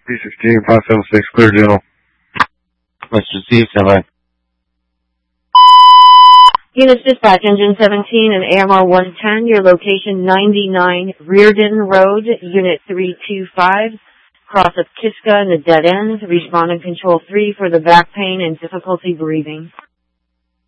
316, 576, clear general. Let's receive, stand. Units dispatch, engine 17 and AMR 110, your location 99 Reardon Road, unit 325, cross of Kiska and the dead end, responding control 3 for the back pain and difficulty breathing.